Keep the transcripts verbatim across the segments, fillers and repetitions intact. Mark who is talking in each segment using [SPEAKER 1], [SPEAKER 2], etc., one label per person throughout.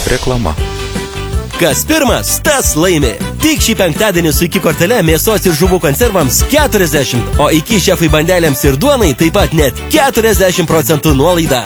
[SPEAKER 1] Reklama.
[SPEAKER 2] Kas pirmas, tas laimi. Tik šį penktadienį su iki kortele mėsos ir žuvų konservams keturiasdešimt, o iki šefai bandelėms ir duonai taip pat net keturiasdešimt procentų nuolaida.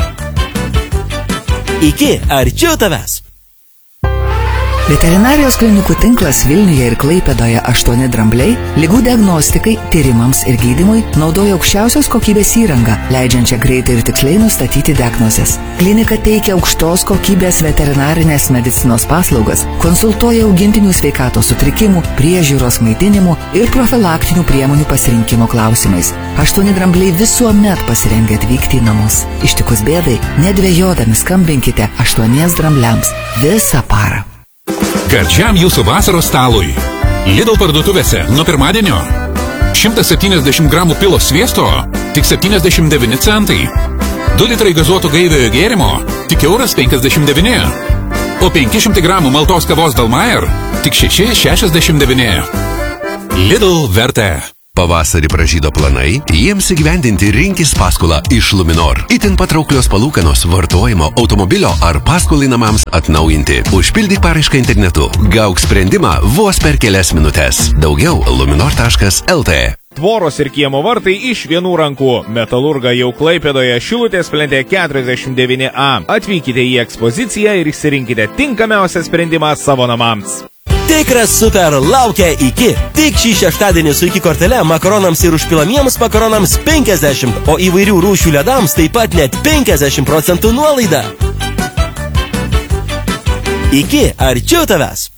[SPEAKER 2] Iki arčiau tavęs.
[SPEAKER 3] Veterinarijos klinikų tinklas Vilniuje ir Klaipėdoje aštuoni drambliai ligų diagnostikai, tyrimams ir gydymui naudoja aukščiausios kokybės įrangą, leidžiančią greitai ir tiksliai nustatyti diagnozes. Klinika teikia aukštos kokybės veterinarinės medicinos paslaugas, konsultuoja augintinių sveikatos sutrikimų, priežiūros maitinimų ir profilaktinių priemonių pasirinkimo klausimais. Aštuoni drambliai visuomet pasirengę atvykti į namus. Ištikus bėdai, nedvejodami skambinkite aštuoniems drambliams visą parą.
[SPEAKER 4] Gardžiam jūsų vasaros stalui. Lidl parduotuvėse nuo pirmadienio. šimtas septyniasdešimt gramų pilo sviesto, tik septyniasdešimt devyni centai. du litrai gazuoto gaiviojo gėrimo, tik euras penkiasdešimt devyni. O penki šimtai gramų maltos kavos Dalmayer, tik šeši šešiasdešimt devyni. Lidl vertė.
[SPEAKER 5] Pavasarį pražydo planai, jiems įgyvendinti rinkis paskolą iš Luminor. Itin patrauklios palūkanos vartojimo, automobilio ar paskolai namams atnaujinti. Užpildyk paraišką internetu. Gauk sprendimą vos per kelias minutes. Daugiau luminor taškas el tė.
[SPEAKER 6] Tvoros ir kiemo vartai iš vienų rankų. Metalurga jau Klaipėdoje, Šilutės plente keturiasdešimt devyni A. Atvykite į ekspoziciją ir išsirinkite tinkamiausią sprendimą savo namams.
[SPEAKER 2] Tikras super laukia iki. Tik šį šeštadienį su iki kortele makaronams ir užpilamiems makaronams penkiasdešimt, o įvairių rūšių ledams taip pat net penkiasdešimt procentų nuolaida. Iki arčiau tavęs.